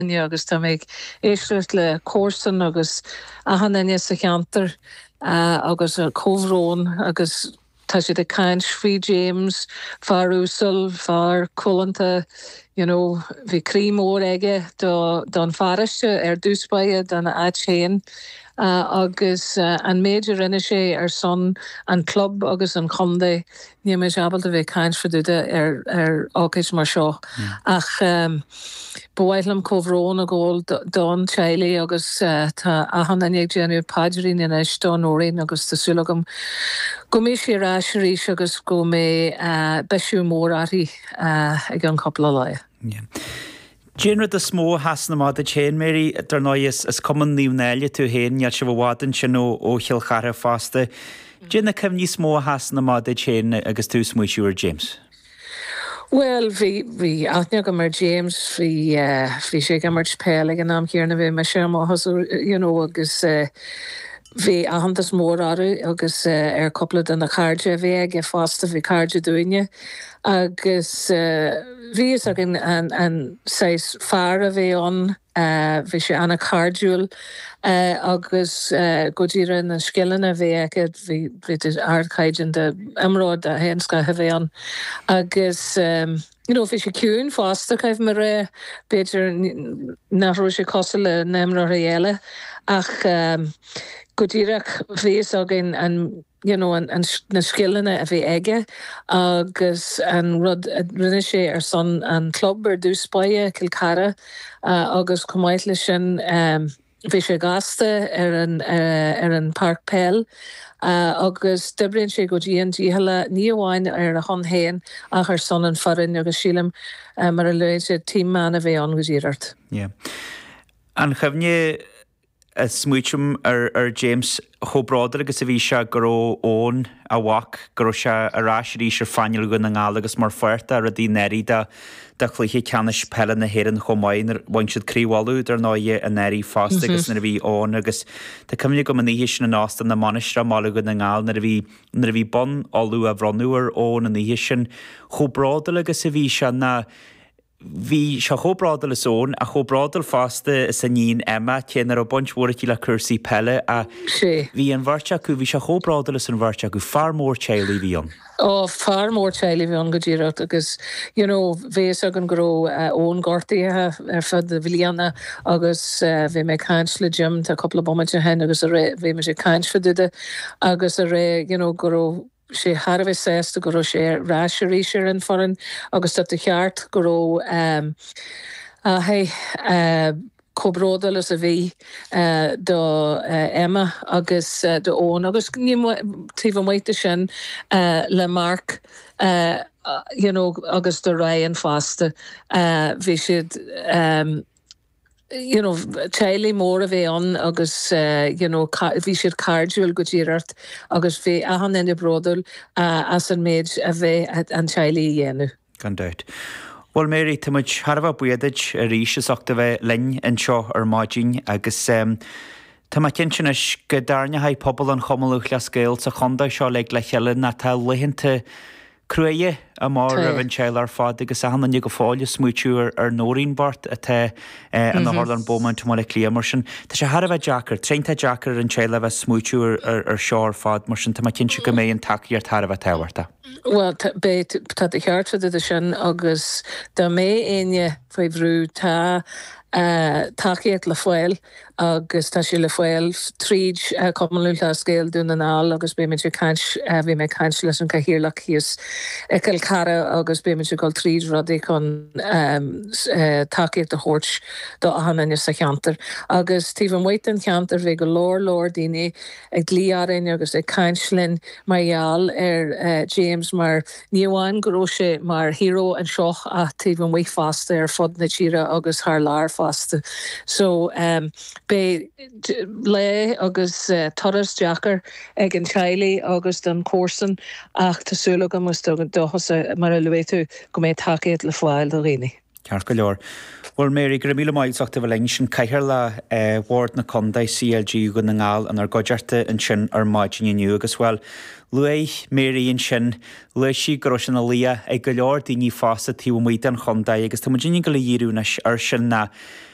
agus tá méid éisteart le cósan agus a hanine sa cheantar agus a cóhrón agus tá sé de caint Frí James, far úsal, far colanta, bhí crímór aige don fariste dúspaide don chéan. Agus an méidir rinne sé son an club agus an chundé ní mé abal a bheith caint faduide ácis mar seo. Ach bhhaithlam cóhrón a ggóil don teili agus tá ahan ag déanú paidirín in éis don óirín agus tásúlagam go mé sé ráisirí agus go mé beisiú mór arí ag an coppla laia. Géanra de smó hasna má de chéan méí dar náis is cuman níomnéile tú héin nead se bhhádan sin ó chiilchara fásta. Déanna cem ní smó hasna má de chéan agus tú smuisiúr James? Well, hí aithne go mar James hí sé go mar spéla an am chéarna bheith me sé hasú agus hí ahantas mór áú agus coppla an na cairde bhí ag fásta bhí cairde dúine agus bhí agin an seis fear a bhí an bhí sé anna cardúil agus godíire na skillan a bhí agad bhí ardcaidin de imrád a hénsca a bhí an agus bhí sé cún fásta caibh mar ré beidir nachrú sé cosa le nemra réile ach godíireach bhís agin na skillene a bhí aige agus an rud rinne sé son an club dúspaide Kilcara agus cumáitle sin bhí sé gasta ar an Park Pell agus dibrin sé go díheile níomháin ar a chun héin ach ar son an farin agus sílam mar a leid sé tíimán a bheith an go díirt. An chefne smuitum ar James chobráda agus a bhí se go ón a bhac go se aráisií se fanil gon an gála agus mar fuirta a dí neirí de chluiche ceannis pelle na héan chomáin bhain siad críháú ar náide a neirí fásta agus na bhí ón agus Tá cumne go níhé sin na nástan na manistra mála gon an gáil na bhí bon áú a bhranúar ón an níhé sin chobráda agus a bhí se na Bhí se chobradal is ón a chobradal fásta is a níon Emma chéanar a bunthmóra le cursaí pelle a bhí an bharte acu bhí se chobradal is an bharte acu far mór teilí bhí an. Far mór teilí bhí an go ddíireacht agus bhés agan gro ón gortaíthe ar fud bhíanana agus bhí mé caint le gym tá coppla bomaide hen agus bhí me sé caint faduide agus a ré go sé Harbh sésta go sé ráisií sé an foran agus tá cheart go cobródal is a bhí do Emma agus do ón agus tíh muite sin le Mark agus do ra an fásta bhí siad teilí mór a bheith an agus bhí siad cardúil go ddíireacht agus bhí ahan inne brodul as an méid a bheith an teilí dhéanú. Gan deit. Well Mary, tá muid Harbh buideid a ríseachta bheith linn an seo ar máidín agus tá mai cinsinnis go darne haid pobl an chomalúch le scéil sa chunda seo le cheile na tá leihinnta cruaie a mar a bhain teil ar fad agus a hanan go fáile smúitiú ar nóín bart a te an na Harlan Bowman tú le clia mar sin. Tá sé Harbh Jackar, treinta Jackar an teile bheith smúitiú ar seo ar fad mar sin tá mai cinse go mé an takeí ar Harbh tehairta. Well, tá a cheart de sin agus dá mé aine faoihrú tá takeíad le foiil agus tá sé le foiil tríd comúnta scéil dún an áil agus bé sé bhí mé caiint leis an cahíirlach híos Kilcara agus bé sé gáil tríd rodí chun takeíad a chóirt do ahanana sa cheantar agus tíh muit an cheantar bhí go lór daoine ag líarin agus ag caiintlinn maiall ar James mar níomháin goró sé mar hero an seo a tíh muit fásta ar fod na tíre agus th lár fásta. So bé le agus Thoras Jackar ag an teilí agus den cósan ach tásúla go mus dochas mar a luéú go mé takeíad le fáil do riine. Ceart go leor. Well Mary, gur míle maiidachta bh lein sin caiithir le Ward na Condaid CLG go na ngáil an ar goidearta an sin ar maidin inniu agus well Lué Mary an sin le sí go sin na lia ag go leor daoine fásta tíú muid an Condaid agus tá mu dinne go le dhéirúna ar sin na